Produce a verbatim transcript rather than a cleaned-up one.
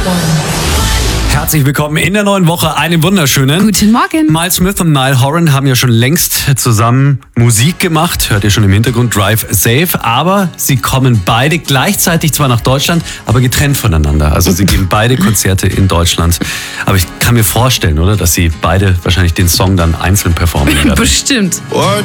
Herzlich willkommen in der neuen Woche. Einen wunderschönen. Guten Morgen. Miles Smith und Niall Horan haben ja schon längst zusammen Musik gemacht. Hört ihr schon im Hintergrund, Drive Safe. Aber sie kommen beide gleichzeitig zwar nach Deutschland, aber getrennt voneinander. Also sie geben beide Konzerte in Deutschland. Aber ich kann mir vorstellen, oder, dass sie beide wahrscheinlich den Song dann einzeln performen werden. Bestimmt. What